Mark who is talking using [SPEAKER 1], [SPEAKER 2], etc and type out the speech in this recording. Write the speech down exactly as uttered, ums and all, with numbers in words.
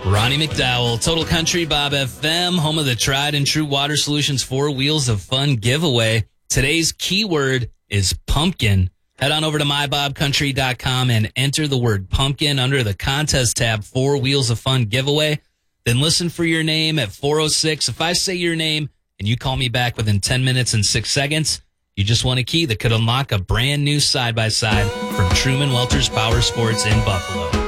[SPEAKER 1] Ronnie McDowell, Total Country Bob F M, home of the tried and true Water Solutions Four Wheels of Fun giveaway. Today's keyword is pumpkin. Head on over to my bob country dot com and enter the word pumpkin under the contest tab, Four Wheels of Fun giveaway. Then listen for your name at four oh six. If I say your name and you call me back within ten minutes and six seconds, you just won a key that could unlock a brand new side-by-side from Truman Welter's Power Sports in Buffalo.